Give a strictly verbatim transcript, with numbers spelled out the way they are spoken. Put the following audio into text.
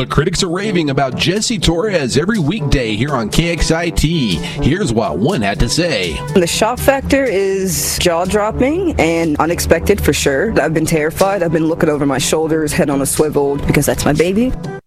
The critics are raving about Jesse Torres every weekday here on K X I T. Here's what one had to say. The shock factor is jaw-dropping and unexpected for sure. I've been terrified. I've been looking over my shoulders, head on a swivel, because that's my baby.